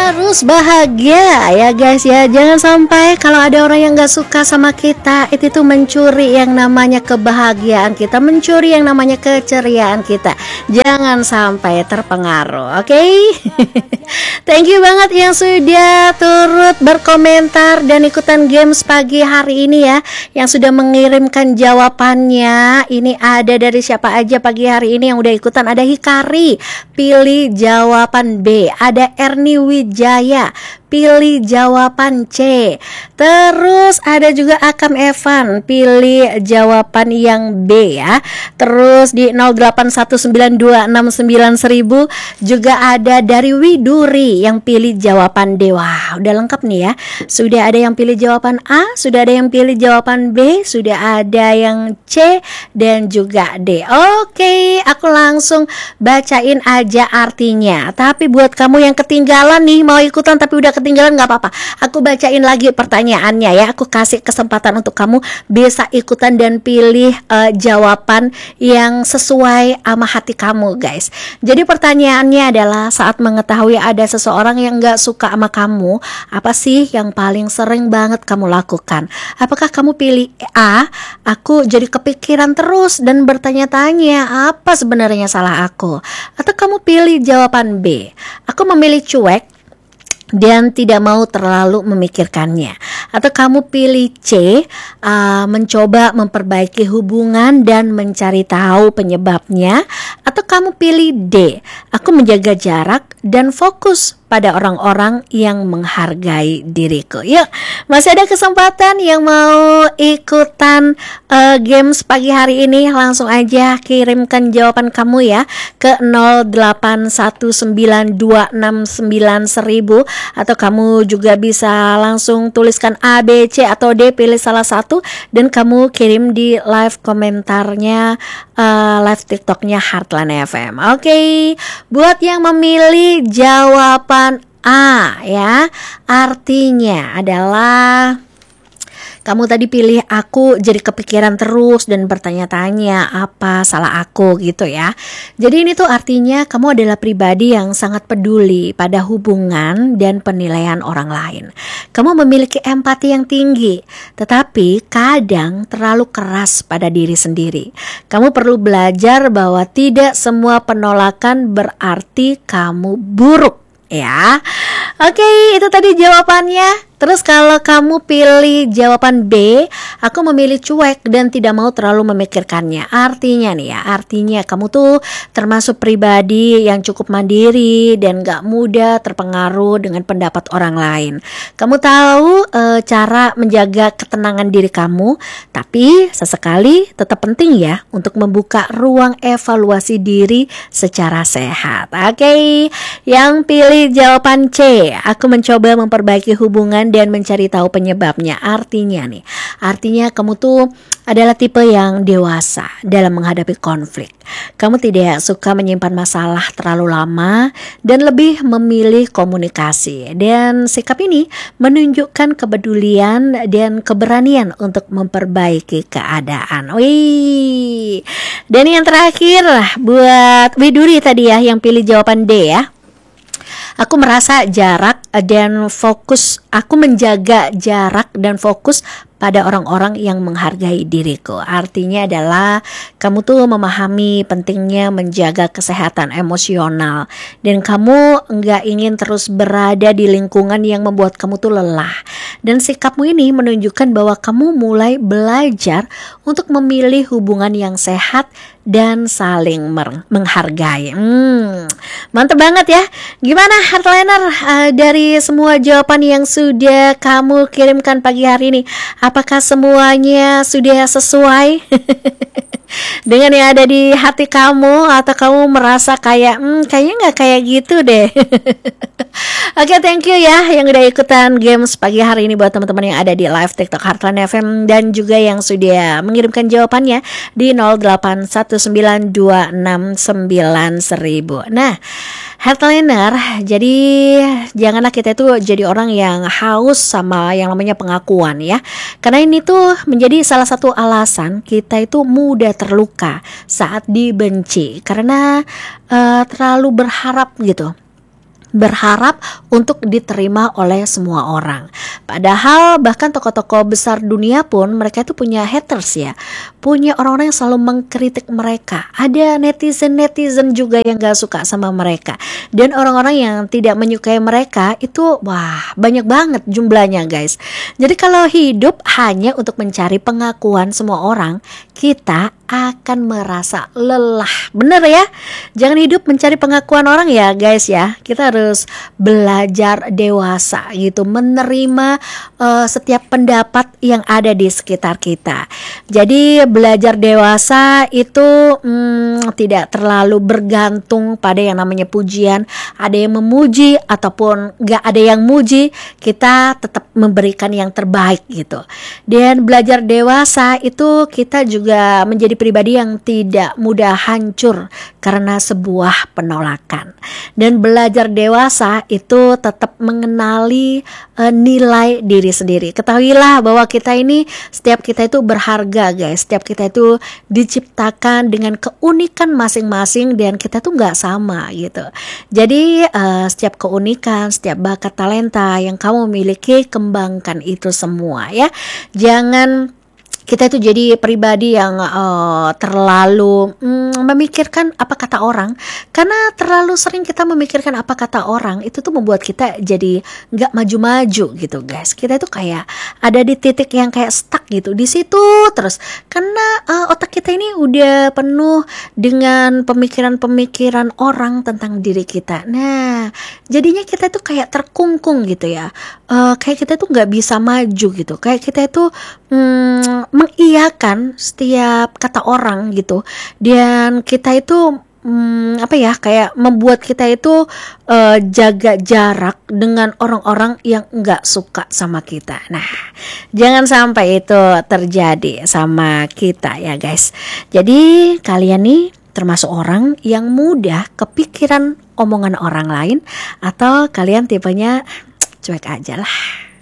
harus bahagia ya guys ya. Jangan sampai kalau ada orang yang gak suka sama kita, itu tuh mencuri yang namanya kebahagiaan kita, mencuri yang namanya keceriaan kita. Jangan sampai terpengaruh, oke? Thank you banget yang sudah turut berkomentar dan ikutan games pagi hari ini ya, yang sudah mengirimkan jawabannya. Ini ada dari siapa aja pagi hari ini yang udah ikutan? Ada Hikari, pilih jawaban B. Ada Erni Wijaya, pilih jawaban C. Terus ada juga Akam Evan, pilih jawaban yang B ya. Terus di 0819269000 juga ada dari Widuri yang pilih jawaban D. Wah, udah lengkap nih ya. Sudah ada yang pilih jawaban A, sudah ada yang pilih jawaban B, sudah ada yang C dan juga D. Oke, aku langsung bacain aja artinya. Tapi buat kamu yang ketinggalan nih, mau ikutan tapi udah ketinggalan, gak apa-apa. Aku bacain lagi pertanyaannya ya. Aku kasih kesempatan untuk kamu bisa ikutan dan pilih jawaban yang sesuai sama hati kamu guys. Jadi pertanyaannya adalah, saat mengetahui ada seseorang yang gak suka sama kamu, apa sih yang paling sering banget kamu lakukan? Apakah kamu pilih A, aku jadi kepikiran terus dan bertanya-tanya apa sebenarnya salah aku? Atau kamu pilih jawaban B, aku memilih cuek dan tidak mau terlalu memikirkannya? Atau kamu pilih C, mencoba memperbaiki hubungan dan mencari tahu penyebabnya? Atau kamu pilih D, aku menjaga jarak dan fokus pada orang-orang yang menghargai diriku? Yuk, masih ada kesempatan yang mau ikutan games pagi hari ini. Langsung aja kirimkan jawaban kamu ya ke 0819269000. Atau kamu juga bisa langsung tuliskan A, B, C atau D, pilih salah satu dan kamu kirim di live komentarnya live TikToknya Heartland FM. Oke, buat yang memilih jawaban A ya, artinya adalah kamu tadi pilih aku jadi kepikiran terus dan bertanya-tanya apa salah aku gitu ya. Jadi ini tuh artinya kamu adalah pribadi yang sangat peduli pada hubungan dan penilaian orang lain. Kamu memiliki empati yang tinggi, tetapi kadang terlalu keras pada diri sendiri. Kamu perlu belajar bahwa tidak semua penolakan berarti kamu buruk ya. Oke, itu tadi jawabannya. Terus kalau kamu pilih jawaban B, aku memilih cuek dan tidak mau terlalu memikirkannya. Artinya nih ya, artinya kamu tuh termasuk pribadi yang cukup mandiri dan gak mudah terpengaruh dengan pendapat orang lain. Kamu tahu cara menjaga ketenangan diri kamu, tapi sesekali tetap penting ya untuk membuka ruang evaluasi diri secara sehat. Oke, yang pilih jawaban C, aku mencoba memperbaiki hubungan dan mencari tahu penyebabnya. Artinya nih, artinya kamu tuh adalah tipe yang dewasa dalam menghadapi konflik. Kamu tidak suka menyimpan masalah terlalu lama dan lebih memilih komunikasi. Dan sikap ini menunjukkan kepedulian dan keberanian untuk memperbaiki keadaan. Wih. Dan yang terakhir buat Widuri tadi ya yang pilih jawaban D ya. Aku merasa jarak dan fokus, aku menjaga jarak dan fokus pada orang-orang yang menghargai diriku. Artinya adalah kamu tuh memahami pentingnya menjaga kesehatan emosional dan kamu enggak ingin terus berada di lingkungan yang membuat kamu tuh lelah. Dan sikapmu ini menunjukkan bahwa kamu mulai belajar untuk memilih hubungan yang sehat dan saling menghargai. Mantap banget ya. Gimana Heartliner, dari semua jawaban yang sudah kamu kirimkan pagi hari ini, apakah semuanya sudah sesuai dengan yang ada di hati kamu, atau kamu merasa kayak kayaknya nggak kayak gitu deh? Oke, thank you ya yang udah ikutan games pagi hari ini, buat teman-teman yang ada di live TikTok Heartland FM dan juga yang sudah mengirimkan jawabannya di 0819269000. Nah, Heartliner, jadi janganlah kita itu jadi orang yang haus sama yang namanya pengakuan ya. Karena ini tuh menjadi salah satu alasan kita itu mudah terluka saat dibenci, karena terlalu berharap gitu berharap untuk diterima oleh semua orang. Padahal bahkan tokoh-tokoh besar dunia pun mereka itu punya haters ya, punya orang-orang yang selalu mengkritik mereka. Ada netizen juga yang gak suka sama mereka, dan orang-orang yang tidak menyukai mereka itu wah banyak banget jumlahnya guys. Jadi kalau hidup hanya untuk mencari pengakuan semua orang, kita akan merasa lelah. Bener ya? Jangan hidup mencari pengakuan orang ya guys ya. Kita harus belajar dewasa gitu, menerima setiap pendapat yang ada di sekitar kita. Jadi belajar dewasa itu tidak terlalu bergantung pada yang namanya pujian. Ada yang memuji ataupun gak ada yang muji, kita tetap memberikan yang terbaik gitu. Dan belajar dewasa itu kita juga menjadi pribadi yang tidak mudah hancur karena sebuah penolakan. Dan belajar dewasa itu tetap mengenali nilai diri sendiri. Ketahuilah bahwa setiap kita itu berharga guys. Setiap kita itu diciptakan dengan keunikan masing-masing dan kita tuh gak sama gitu. Jadi setiap keunikan, setiap bakat talenta yang kamu miliki, kembangkan itu semua ya. Jangan kita itu jadi pribadi yang terlalu memikirkan apa kata orang. Karena terlalu sering kita memikirkan apa kata orang, itu tuh membuat kita jadi gak maju-maju gitu guys. Kita itu kayak ada di titik yang kayak stuck gitu di situ terus. Karena otak kita ini udah penuh dengan pemikiran-pemikiran orang tentang diri kita. Nah jadinya kita itu kayak terkungkung gitu ya. Kayak kita tuh gak bisa maju gitu. Kayak kita itu mengiyakan setiap kata orang gitu, dan kita itu kayak membuat kita itu jaga jarak dengan orang-orang yang nggak suka sama kita. Nah, jangan sampai itu terjadi sama kita ya guys. Jadi kalian nih termasuk orang yang mudah kepikiran omongan orang lain, atau kalian tipenya cuek aja lah.